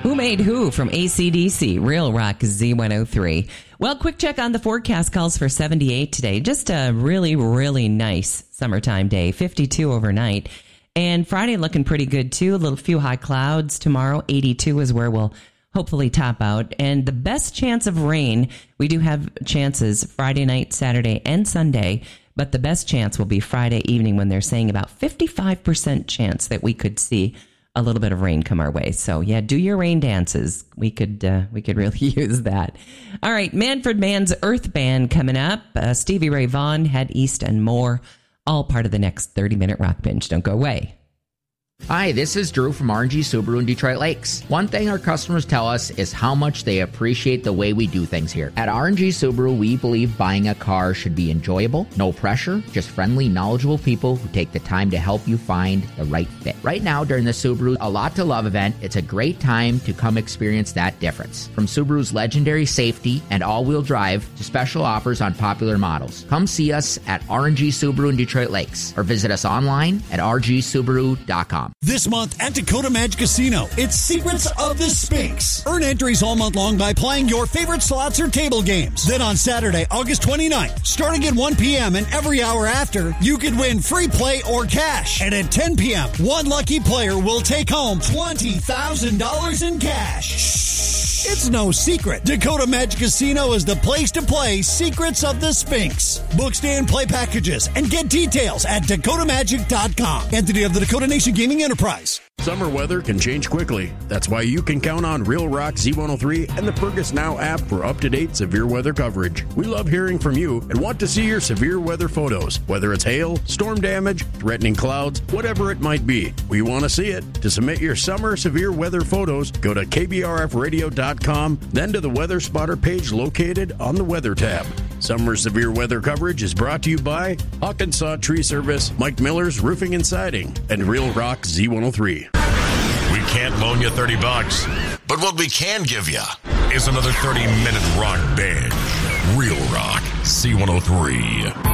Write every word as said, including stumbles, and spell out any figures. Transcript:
Who Made Who from A C D C, Real Rock Z one oh three. Well, quick check on the forecast. Calls for seventy-eight today. Just a really, really nice summertime day. fifty-two overnight. And Friday looking pretty good, too. A little few high clouds tomorrow. eighty-two is where we'll hopefully top out. And the best chance of rain, we do have chances Friday night, Saturday, and Sunday. But the best chance will be Friday evening when they're saying about fifty-five percent chance that we could see a little bit of rain come our way. So yeah, do your rain dances. We could uh, we could really use that. All right, Manfred Mann's Earth Band coming up. Uh, Stevie Ray Vaughan, Head East, and more. All part of the next thirty minute Rock Binge. Don't go away. Hi, this is Drew from R and G Subaru in Detroit Lakes. One thing our customers tell us is how much they appreciate the way we do things here. At R and G Subaru, we believe buying a car should be enjoyable, no pressure, just friendly, knowledgeable people who take the time to help you find the right fit. Right now, during the Subaru A Lot to Love event, it's a great time to come experience that difference. From Subaru's legendary safety and all-wheel drive to special offers on popular models. Come see us at R and G Subaru in Detroit Lakes or visit us online at r g subaru dot com. This month at Dakota Magic Casino, it's Secrets of the Sphinx. Earn entries all month long by playing your favorite slots or table games. Then on Saturday, August twenty-ninth, starting at one p.m. and every hour after, you could win free play or cash. And at ten p.m., one lucky player will take home twenty thousand dollars in cash. Shh, it's no secret. Dakota Magic Casino is the place to play Secrets of the Sphinx. Book stay and play packages and get details at dakota magic dot com. Entity of the Dakota Nation Gaming Enterprise. Summer weather can change quickly. That's why you can count on Real Rock Z one oh three and the Fergus Now app for up-to-date severe weather coverage. We love hearing from you and want to see your severe weather photos, whether it's hail, storm damage, threatening clouds, whatever it might be. We want to see it. To submit your summer severe weather photos, go to k b r f radio dot com, then to the Weather Spotter page located on the Weather tab. Summer severe weather coverage is brought to you by Hawkinsaw Tree Service, Mike Miller's Roofing and Siding, and Real Rock Z one oh three. We can't loan you thirty bucks, but what we can give you is another thirty minute rock binge. Real Rock Z one oh three.